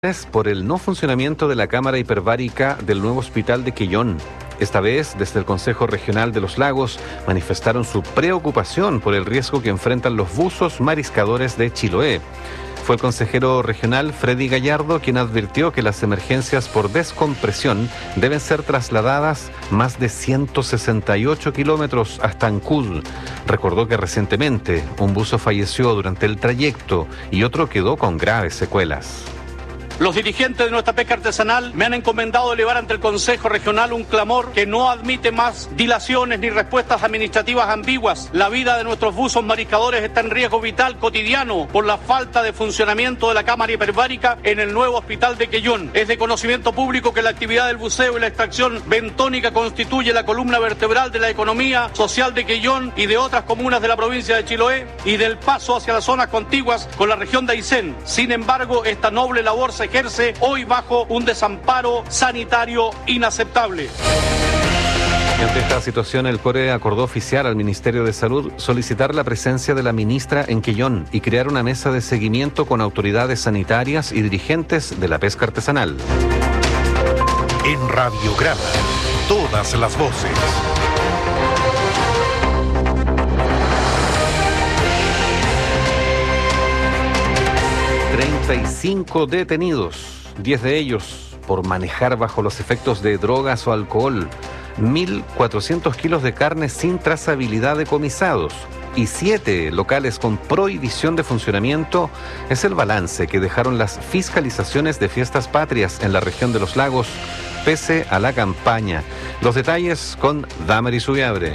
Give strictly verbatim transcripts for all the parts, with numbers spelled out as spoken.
por el no funcionamiento de la cámara hiperbárica del nuevo hospital de Quellón. Esta vez, desde el Consejo Regional de los Lagos, manifestaron su preocupación por el riesgo que enfrentan los buzos mariscadores de Chiloé. Fue el consejero regional Freddy Gallardo quien advirtió que las emergencias por descompresión deben ser trasladadas más de ciento sesenta y ocho kilómetros hasta Ancud. Recordó que recientemente un buzo falleció durante el trayecto y otro quedó con graves secuelas. Los dirigentes de nuestra pesca artesanal me han encomendado elevar ante el Consejo Regional un clamor que no admite más dilaciones ni respuestas administrativas ambiguas. La vida de nuestros buzos mariscadores está en riesgo vital cotidiano por la falta de funcionamiento de la cámara hiperbárica en el nuevo hospital de Quellón. Es de conocimiento público que la actividad del buceo y la extracción bentónica constituye la columna vertebral de la economía social de Quellón y de otras comunas de la provincia de Chiloé y del paso hacia las zonas contiguas con la región de Aysén. Sin embargo, esta noble labor se ejerce hoy bajo un desamparo sanitario inaceptable. Ante esta situación, el CORE acordó oficiar al Ministerio de Salud solicitar la presencia de la ministra en Quellón y crear una mesa de seguimiento con autoridades sanitarias y dirigentes de la pesca artesanal. En Radiograma, todas las voces. treinta y cinco detenidos, diez de ellos por manejar bajo los efectos de drogas o alcohol, mil cuatrocientos kilos de carne sin trazabilidad decomisados y siete locales con prohibición de funcionamiento es el balance que dejaron las fiscalizaciones de fiestas patrias en la región de los lagos, pese a la campaña. Los detalles con Damaris Ubiabre.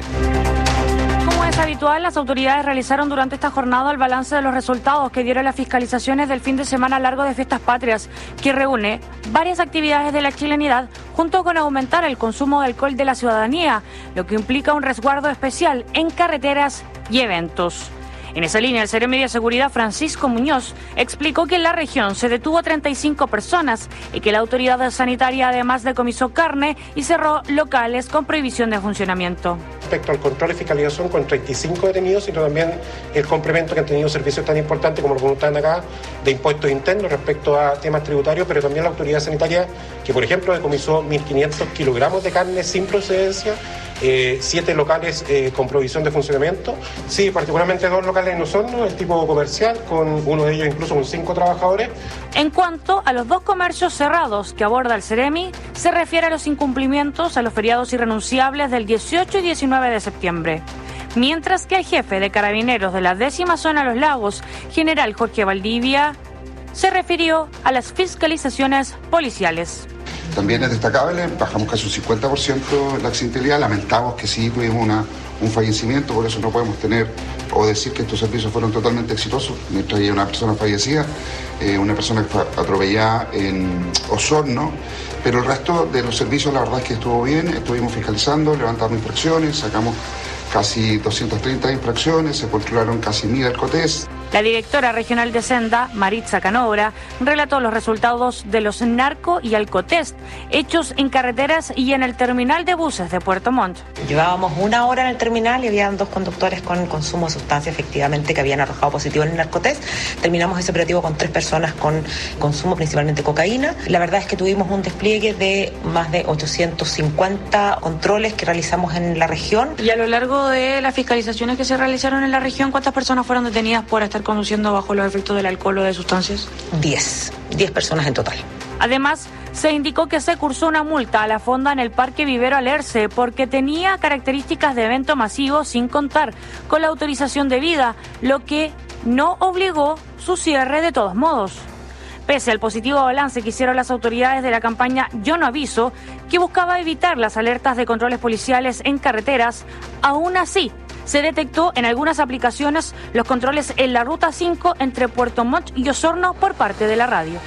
Es habitual, las autoridades realizaron durante esta jornada el balance de los resultados que dieron las fiscalizaciones del fin de semana largo de Fiestas Patrias, que reúne varias actividades de la chilenidad junto con aumentar el consumo de alcohol de la ciudadanía, lo que implica un resguardo especial en carreteras y eventos. En esa línea, el Seremi de Seguridad Francisco Muñoz explicó que en la región se detuvo a treinta y cinco personas y que la autoridad sanitaria además decomisó carne y cerró locales con prohibición de funcionamiento. Respecto al control y fiscalización con treinta y cinco detenidos, sino también el complemento que han tenido servicios tan importantes como lo que están acá de impuestos internos respecto a temas tributarios, pero también la autoridad sanitaria que, por ejemplo, decomisó mil quinientos kilogramos de carne sin procedencia, eh, siete locales eh, con provisión de funcionamiento, sí, particularmente dos locales en Osorno, el tipo comercial, con uno de ellos incluso con cinco trabajadores. En cuanto a los dos comercios cerrados que aborda el Seremi, se refiere a los incumplimientos a los feriados irrenunciables del dieciocho y diecinueve de septiembre. Mientras que el jefe de carabineros de la décima zona Los Lagos, general Jorge Valdivia, se refirió a las fiscalizaciones policiales. También es destacable, bajamos casi un cincuenta por ciento la accidentalidad, lamentamos que sí tuvimos una, un fallecimiento, por eso no podemos tener o decir que estos servicios fueron totalmente exitosos. Mientras hay una persona fallecida, eh, una persona que fue atropellada en Osorno, pero el resto de los servicios la verdad es que estuvo bien, estuvimos fiscalizando, levantamos infracciones, sacamos casi doscientas treinta infracciones, se controlaron casi mil alcotés. La directora regional de Senda, Maritza Canobra, relató los resultados de los narco y alcotest hechos en carreteras y en el terminal de buses de Puerto Montt. Llevábamos una hora en el terminal y habían dos conductores con consumo de sustancia efectivamente que habían arrojado positivo en el narcotest. Terminamos ese operativo con tres personas con consumo principalmente cocaína. La verdad es que tuvimos un despliegue de más de ochocientos cincuenta controles que realizamos en la región. Y a lo largo de las fiscalizaciones que se realizaron en la región, ¿cuántas personas fueron detenidas por estar conduciendo bajo los efectos del alcohol o de sustancias? Diez. Diez personas en total. Además, se indicó que se cursó una multa a la fonda en el Parque Vivero Alerce porque tenía características de evento masivo sin contar con la autorización debida, lo que no obligó su cierre de todos modos. Pese al positivo balance que hicieron las autoridades de la campaña Yo No Aviso, que buscaba evitar las alertas de controles policiales en carreteras, aún así se detectó en algunas aplicaciones los controles en la Ruta cinco entre Puerto Montt y Osorno por parte de la radio.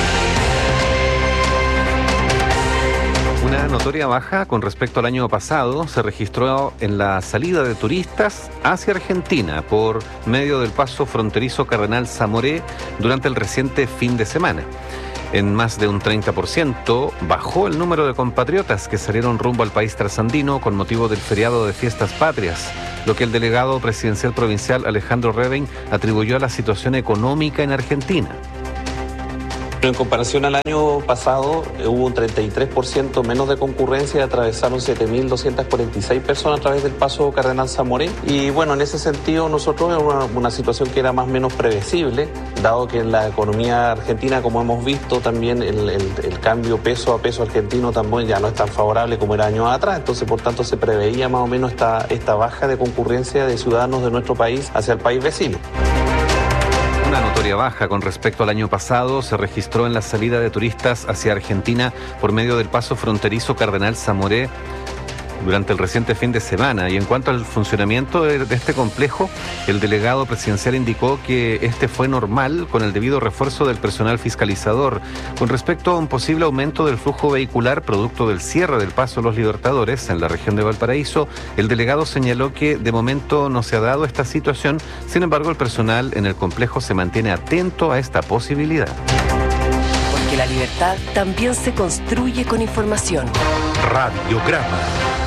Una notoria baja con respecto al año pasado se registró en la salida de turistas hacia Argentina por medio del paso fronterizo Cardenal Zamoré durante el reciente fin de semana. En más de un treinta por ciento bajó el número de compatriotas que salieron rumbo al país trasandino con motivo del feriado de Fiestas Patrias, lo que el delegado presidencial provincial Alejandro Reven atribuyó a la situación económica en Argentina. En comparación al año pasado, hubo un treinta y tres por ciento menos de concurrencia y atravesaron siete mil doscientas cuarenta y seis personas a través del paso Cardenal Zamoré. Y bueno, en ese sentido nosotros es una, una situación que era más o menos previsible, dado que en la economía argentina, como hemos visto, también el, el, el cambio peso a peso argentino también ya no es tan favorable como era años atrás. Entonces, por tanto, se preveía más o menos esta, esta baja de concurrencia de ciudadanos de nuestro país hacia el país vecino. Una notoria baja con respecto al año pasado se registró en la salida de turistas hacia Argentina por medio del paso fronterizo Cardenal Zamoré durante el reciente fin de semana. Y en cuanto al funcionamiento de, de este complejo, el delegado presidencial indicó que este fue normal con el debido refuerzo del personal fiscalizador. Con respecto a un posible aumento del flujo vehicular producto del cierre del paso Los Libertadores en la región de Valparaíso, el delegado señaló que de momento no se ha dado esta situación. Sin embargo, el personal en el complejo se mantiene atento a esta posibilidad. Porque la libertad también se construye con información. Radiograma.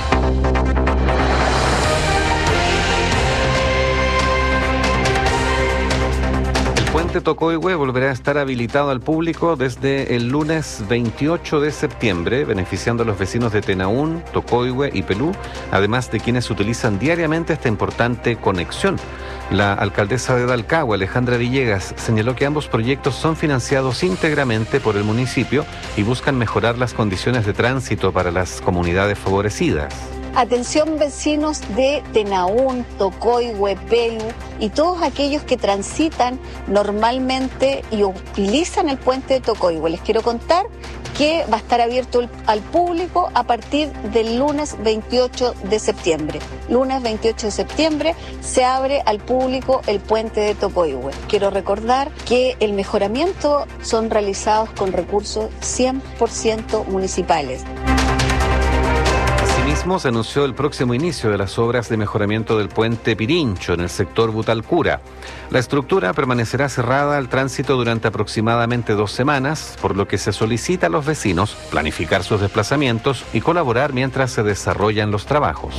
El puente Tocoihue volverá a estar habilitado al público desde el lunes veintiocho de septiembre, beneficiando a los vecinos de Tenaún, Tocoihue y Pelú, además de quienes utilizan diariamente esta importante conexión. La alcaldesa de Dalcahue, Alejandra Villegas, señaló que ambos proyectos son financiados íntegramente por el municipio y buscan mejorar las condiciones de tránsito para las comunidades favorecidas. Atención vecinos de Tenaún, Tocoihue, Pelú y todos aquellos que transitan normalmente y utilizan el puente de Tocoihue. Les quiero contar que va a estar abierto al público a partir del lunes veintiocho de septiembre. Lunes veintiocho de septiembre se abre al público el puente de Tocoihue. Quiero recordar que el mejoramiento son realizados con recursos cien por ciento municipales. Asimismo, se anunció el próximo inicio de las obras de mejoramiento del puente Pirincho en el sector Butalcura. La estructura permanecerá cerrada al tránsito durante aproximadamente dos semanas, por lo que se solicita a los vecinos planificar sus desplazamientos y colaborar mientras se desarrollan los trabajos.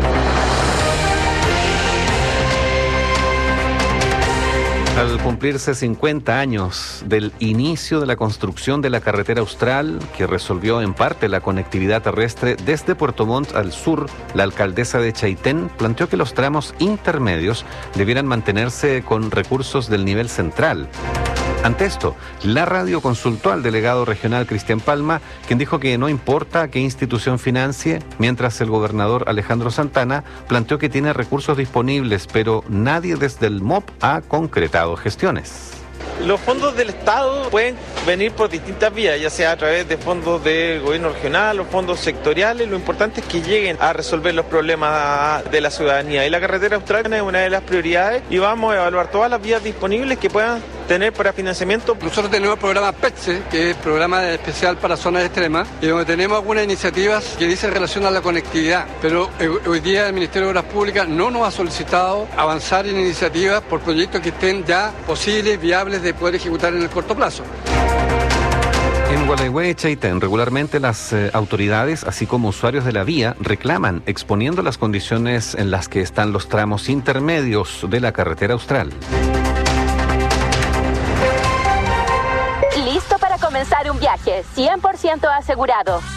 Al cumplirse cincuenta años del inicio de la construcción de la carretera austral, que resolvió en parte la conectividad terrestre desde Puerto Montt al sur, la alcaldesa de Chaitén planteó que los tramos intermedios debieran mantenerse con recursos del nivel central. Ante esto, la radio consultó al delegado regional Cristian Palma, quien dijo que no importa qué institución financie, mientras el gobernador Alejandro Santana planteó que tiene recursos disponibles, pero nadie desde el M O P ha concretado gestiones. Los fondos del Estado pueden venir por distintas vías, ya sea a través de fondos del gobierno regional o fondos sectoriales. Lo importante es que lleguen a resolver los problemas de la ciudadanía. Y la carretera austral es una de las prioridades y vamos a evaluar todas las vías disponibles que puedan tener para financiamiento. Nosotros tenemos el programa P E T S E, que es programa especial para zonas extremas, y donde tenemos algunas iniciativas que dicen relación a la conectividad. Pero hoy día el Ministerio de Obras Públicas no nos ha solicitado avanzar en iniciativas por proyectos que estén ya posibles, viables de poder ejecutar en el corto plazo. En Gualeguay y Chaitén, regularmente las eh, autoridades, así como usuarios de la vía, reclaman exponiendo las condiciones en las que están los tramos intermedios de la carretera austral. Listo para comenzar un viaje, cien por ciento asegurado.